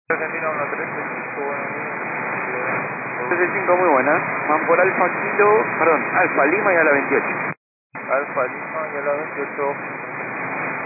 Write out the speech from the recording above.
Argentina 135, buenos días. 35, muy buena. Van por Alfa Kilo, perdón, Alfa Lima y a la 28. Alfa Lima y a la 28.